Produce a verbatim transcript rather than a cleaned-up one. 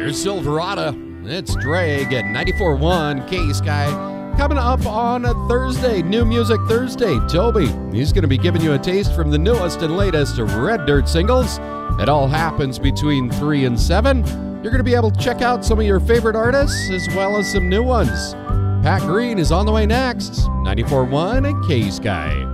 There's Silverado. It's Drag at ninety-four point one K-Sky. Coming up on a Thursday, New Music Thursday, Toby. He's going to be giving you a taste from the newest and latest Red Dirt singles. It all happens between three and seven. You're going to be able to check out some of your favorite artists as well as some new ones. Pat Green is on the way next. ninety-four point one K-Sky.